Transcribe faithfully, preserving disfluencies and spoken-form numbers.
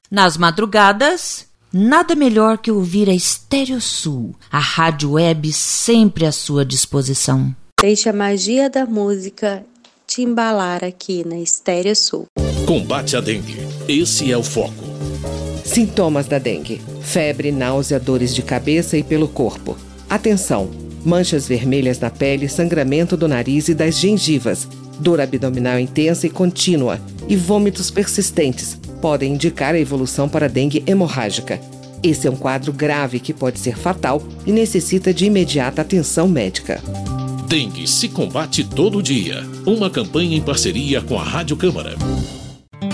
Nas madrugadas, nada melhor que ouvir a Estéreo Sul, a rádio web sempre à sua disposição. Deixe a magia da música te embalar aqui na Estéreo Sul. Combate à dengue. Esse é o foco. Sintomas da dengue: febre, náusea, dores de cabeça e pelo corpo. Atenção! Manchas vermelhas na pele, sangramento do nariz e das gengivas, dor abdominal intensa e contínua e vômitos persistentes podem indicar a evolução para a dengue hemorrágica. Esse é um quadro grave que pode ser fatal e necessita de imediata atenção médica. Dengue se combate todo dia. Uma campanha em parceria com a Rádio Câmara.